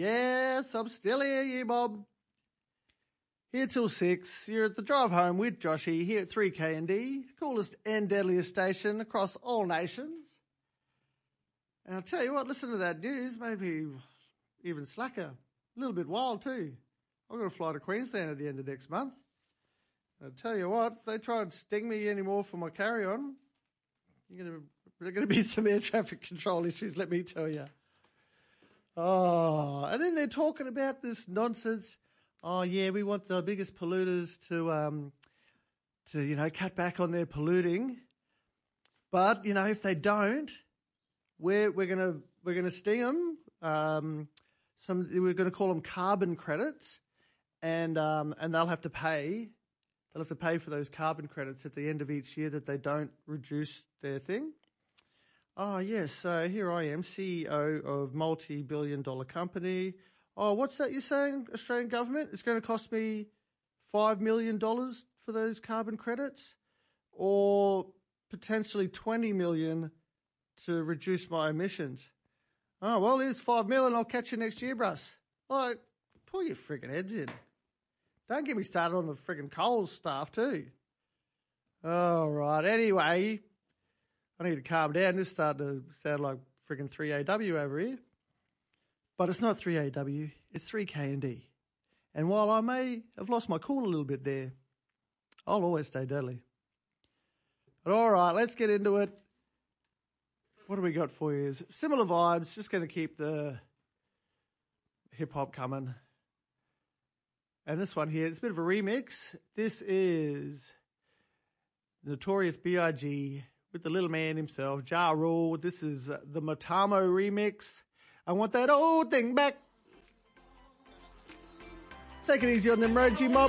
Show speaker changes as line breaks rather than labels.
Yes, I'm still here, you Bob. Here till 6. You're at the drive home with Joshy here at 3KND, coolest and deadliest station across all nations. And I'll tell you what, listen to that news, maybe even slacker. A little bit wild too. I'm going to fly to Queensland at the end of next month. I'll tell you what, if they try and sting me anymore for my carry-on, there are going to be some air traffic control issues, let me tell you. Oh, and then they're talking about this nonsense. Oh, yeah, we want the biggest polluters to cut back on their polluting. But, if they don't, we're going to sting them. We're going to call them carbon credits, and they'll have to pay. They'll have to pay for those carbon credits at the end of each year that they don't reduce their thing. Oh, yes, so here I am, CEO of multi-billion-dollar company. Oh, what's that you're saying, Australian government? It's going to cost me $5 million for those carbon credits, or potentially $20 million to reduce my emissions. Oh, well, here's $5 million. I'll catch you next year, Bruss. Like, pull your friggin' heads in. Don't get me started on the friggin' Coles staff too. All right. Anyway, I need to calm down. This is starting to sound like friggin' 3AW over here. But it's not 3AW. It's 3KND. And while I may have lost my cool a little bit there, I'll always stay deadly. But all right, let's get into it. What do we got for you? Similar vibes. Just going to keep the hip-hop coming. And this one here, it's a bit of a remix. This is Notorious B.I.G. with the little man himself, Ja Rule. This is the Matamo remix. I want that old thing back. Take it easy on them roads, you mob.